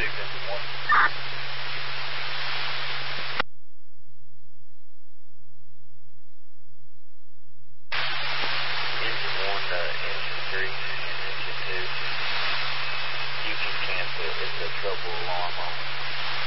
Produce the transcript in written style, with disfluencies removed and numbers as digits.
engine 1. Engine 1 to engine 3 and engine 2. You can cancel it. It's a trouble alarm on.